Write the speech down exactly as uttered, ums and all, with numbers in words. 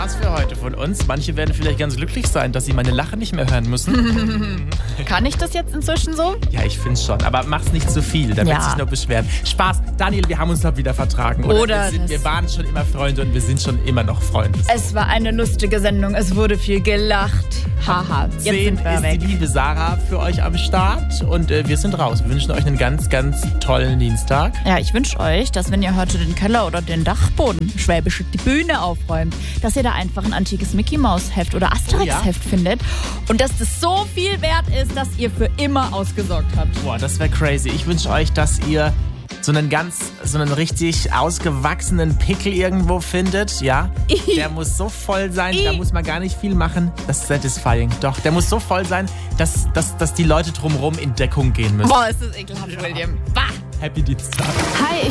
war's für heute von uns. Manche werden vielleicht ganz glücklich sein, dass sie meine Lache nicht mehr hören müssen. Kann ich das jetzt inzwischen so? Ja, ich find's schon. Aber mach's nicht zu viel, da Ja. wird sich nur beschweren. Spaß. Daniel, wir haben uns doch wieder vertragen. Oder, Oder wir, sind, das- wir waren schon immer Freunde und wir sind schon immer noch Freunde. Es war eine lustige Sendung, es wurde viel gelacht. Haha, jetzt Zehn sind wir ist weg. die liebe Sarah für euch am Start und äh, wir sind raus. Wir wünschen euch einen ganz, ganz tollen Dienstag. Ja, ich wünsche euch, dass wenn ihr heute den Keller oder den Dachboden, Schwäbisch, die Bühne aufräumt, dass ihr da einfach ein antikes Mickey-Maus-Heft oder Asterix-Heft findet und dass das so viel wert ist, dass ihr für immer ausgesorgt habt. Boah, das wäre crazy. Ich wünsche euch, dass ihr so einen ganz, so einen richtig ausgewachsenen Pickel irgendwo findet, ja? Der muss so voll sein, da muss man gar nicht viel machen. Das ist satisfying. Doch, der muss so voll sein, dass, dass, dass die Leute drumherum in Deckung gehen müssen. Boah, ist das ekelhaft, William. Bah! Happy Dienstag. Hi,